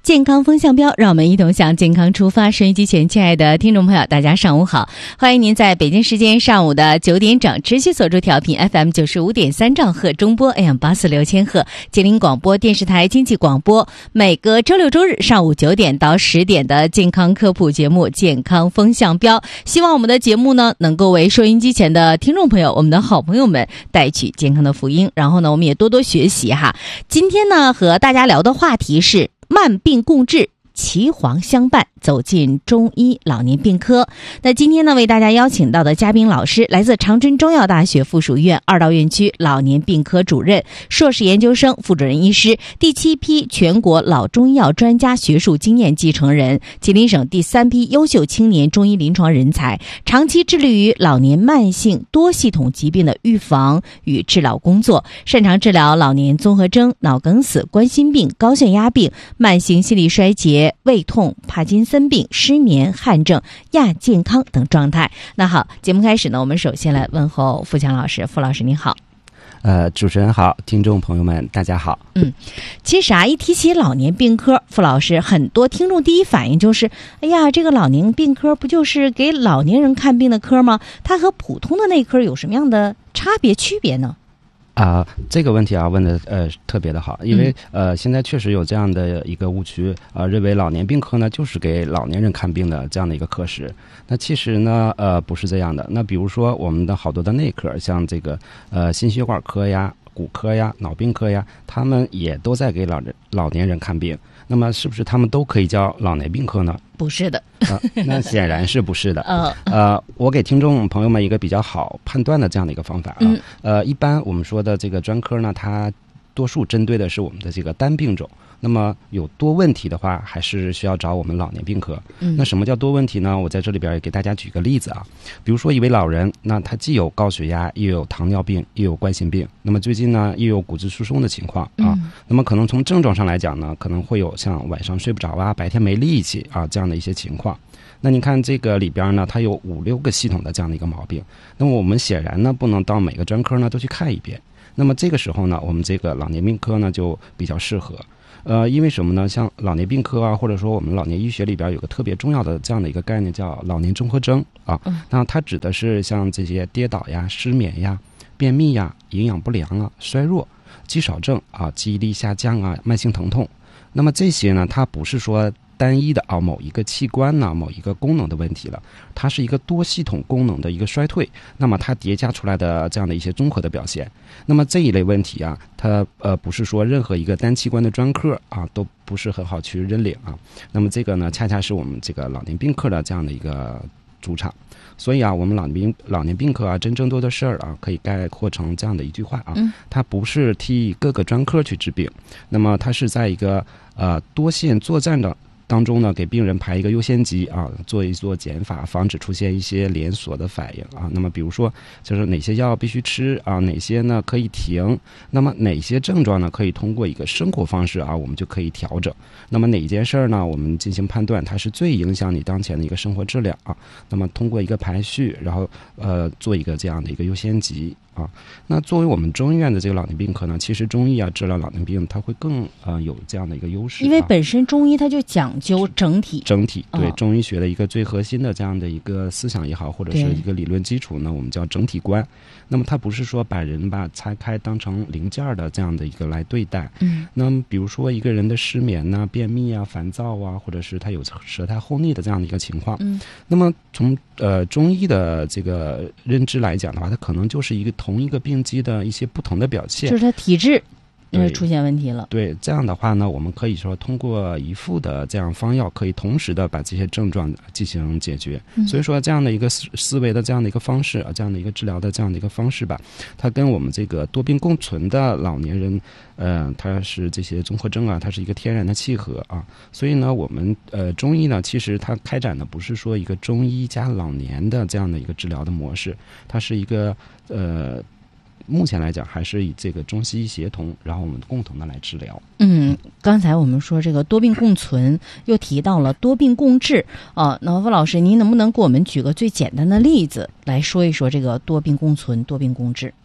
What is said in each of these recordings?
健康风向标，让我们一同向健康出发。收音机前亲爱的听众朋友，大家上午好，欢迎您在北京时间上午的9点整持续锁住调频 FM 95.3兆赫中波 AM 846千赫吉林广播电视台经济广播，每个周六周日上午9点到10点的健康科普节目健康风向标。希望我们的节目呢能够为收音机前的听众朋友，我们的好朋友们带去健康的福音，然后呢我们也多多学习哈。今天呢和大家聊的话题是慢病共治，岐黄相伴，走进中医老年病科。那今天呢为大家邀请到的嘉宾老师来自长春中药大学附属医院2道院区老年病科主任、硕士研究生、副主任医师，第7批全国老中医药专家学术经验继承人，吉林省第3批优秀青年中医临床人才，长期致力于老年慢性多系统疾病的预防与治疗工作，擅长治疗老年综合征、脑梗死、冠心病、高血压病、慢性心力衰竭、胃痛、帕金森病、失眠、汗症、亚健康等状态。那好，节目开始呢，我们首先来问候付强老师。付老师您好。 主持人好，听众朋友们大家好。 其实一提起老年病科，付老师很多听众第一反应就是，哎呀，这个老年病科不就是给老年人看病的科吗？它和普通的内科有什么样的差别区别呢？ 这个问题问的特别的好，因为现在确实有这样的一个误区认为老年病科呢就是给老年人看病的这样的一个科室。那其实呢不是这样的。那比如说我们的好多的内科，像这个心血管科呀、骨科呀、脑病科呀，他们也都在给老年人看病。那么是不是他们都可以叫老年病科呢？ 不是的。 那显然是不是的。我给听众朋友们一个比较好判断的这样的一个方法一般我们说的这个专科呢，它多数针对的是我们的这个单病种。那么有多问题的话，还是需要找我们老年病科。那什么叫多问题呢？我在这里边也给大家举个例子比如说一位老人，那他既有高血压，又有糖尿病，又有冠心病，那么最近呢又有骨质疏松的情况那么可能从症状上来讲呢，可能会有像晚上睡不着白天没力气这样的一些情况。那你看这个里边呢，它有5-6个系统的这样的一个毛病。那么我们显然呢不能到每个专科呢都去看一遍。那么这个时候呢，我们这个老年病科呢就比较适合。因为什么呢？像老年病科或者说我们老年医学里边有个特别重要的这样的一个概念，叫老年综合征那它指的是像这些跌倒呀、失眠呀、便秘呀、营养不良衰弱、肌少症记忆力下降慢性疼痛。那么这些呢，它不是说单一的某一个器官某一个功能的问题了，它是一个多系统功能的一个衰退，那么它叠加出来的这样的一些综合的表现。那么这一类问题它不是说任何一个单器官的专科都不是很好去认领那么这个呢，恰恰是我们这个老年病科的这样的一个主场。所以我们老年病科真正多的事儿可以概括成这样的一句话它不是替各个专科去治病，那么它是在一个多线作战的当中呢，给病人排一个优先级做一做减法，防止出现一些连锁的反应那么比如说就是哪些药必须吃哪些呢可以停，那么哪些症状呢可以通过一个生活方式我们就可以调整。那么哪一件事儿呢，我们进行判断它是最影响你当前的一个生活质量那么通过一个排序，然后做一个这样的一个优先级那作为我们中医院的这个老年病科呢，其实中医治疗老年病它会更有这样的一个优势， 因为本身中医它就讲究整体对中医学的一个最核心的这样的一个思想也好，或者是一个理论基础呢，我们叫整体观。那么它不是说把人拆开当成零件的这样的一个来对待那么比如说一个人的失眠便秘烦躁或者是他有舌苔厚腻的这样的一个情况那么从中医的这个认知来讲的话，它可能就是同一个病机的一些不同的表现， 就是它体质出现问题了。 对，这样的话呢，我们可以说通过一副的这样方药，可以同时的把这些症状进行解决。所以说这样的一个思维的这样的一个方式这样的一个治疗的这样的一个方式它跟我们这个多病共存的老年人它是这些综合征它是一个天然的契合所以呢我们中医呢其实它开展的不是说一个中医加老年的这样的一个治疗的模式，它是一个目前来讲还是以这个中西医协同，然后我们共同的来治疗。 刚才我们说这个多病共存，又提到了多病共治那付老师您能不能给我们举个最简单的例子来说一说这个多病共存、多病共治？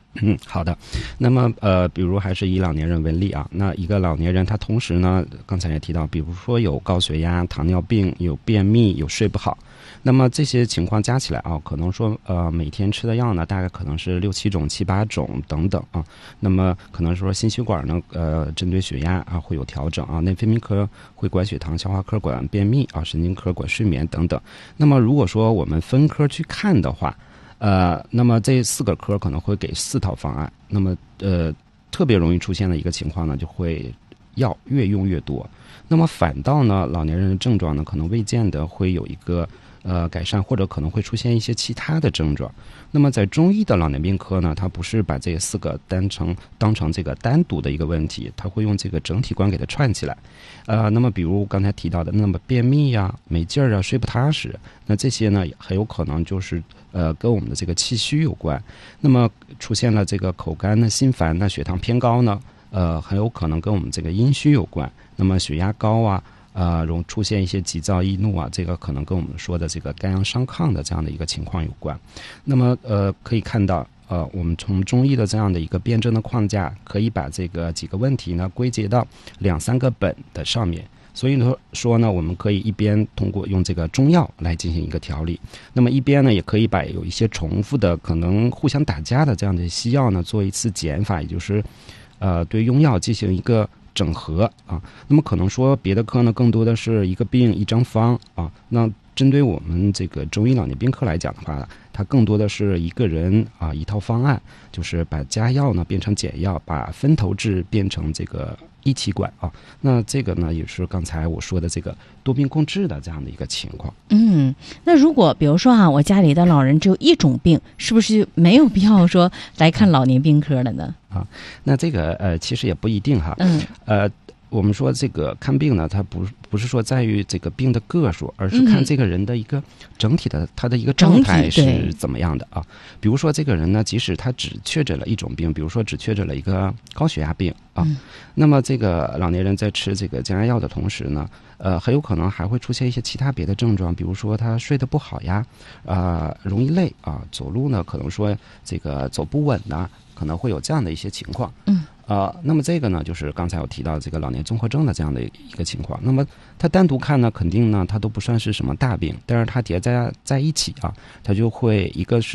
好的。那么比如还是以老年人为例啊，那一个老年人他同时呢，刚才也提到，比如说有高血压、糖尿病、有便秘、有睡不好，那么这些情况加起来啊，可能说每天吃的药呢，大概可能是6、7种、7、8种等等啊。那么可能说心血管呢，针对血压啊会有调整啊，内分泌科会管血糖，消化科管便秘啊，神经科管睡眠等等。那么如果说我们分科去看的话，那么这4个科可能会给4套方案。那么特别容易出现的一个情况呢，就会药越用越多。那么反倒呢，老年人的症状呢，可能未见得会有一个改善，或者可能会出现一些其他的症状。那么在中医的老年病科呢，它不是把这4个当成这个单独的一个问题，它会用这个整体观给它串起来。那么比如刚才提到的，那么便秘呀、没劲儿啊、睡不踏实，那这些呢很有可能就是跟我们的这个气虚有关。那么出现了这个口干呢、心烦呢、血糖偏高呢，很有可能跟我们这个阴虚有关。那么血压高啊，容易出现一些急躁易怒啊，这个可能跟我们说的这个肝阳伤亢的这样的一个情况有关。那么可以看到我们从中医的这样的一个辩证的框架，可以把这个几个问题呢归结到2、3个本的上面。所以说呢，我们可以一边通过用这个中药来进行一个调理，那么一边呢，也可以把有一些重复的、可能互相打架的这样的西药呢，做一次减法，也就是对用药进行一个整合啊。那么可能说别的科呢，更多的是一个病一张方啊。那针对我们这个中医老年病科来讲的话，它更多的是一个人啊一套方案，就是把加药呢变成减药，把分头治变成这个一起管啊。那这个呢，也是刚才我说的这个多病共治的这样的一个情况。 那如果比如说我家里的老人只有1种病，是不是没有必要说来看老年病科了呢？ 那这个其实也不一定哈。我们说这个看病呢，它不是说在于这个病的个数，而是看这个人的一个整体的他的一个状态是怎么样的啊。比如说这个人呢，即使他只确诊了1种病，比如说只确诊了一个高血压病啊，那么这个老年人在吃这个降压药的同时呢，很有可能还会出现一些其他别的症状，比如说他睡得不好呀，容易累啊，走路呢可能说这个走不稳呐，可能会有这样的一些情况。那么这个呢，就是刚才我提到这个老年综合症的这样的一个情况。那么它单独看呢，肯定呢它都不算是什么大病，但是它叠在一起啊，它就会一个是